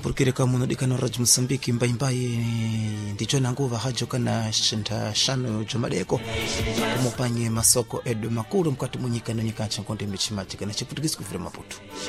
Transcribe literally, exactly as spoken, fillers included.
purkire kama unadikana Radio Msambiki mbai mbai ndicho nanguva hajo kana shinta shano jomadeko kumupanye masoko edo makuru mkati munyika na nyika chankonde michimati kana chiputukisi kufire Maputo.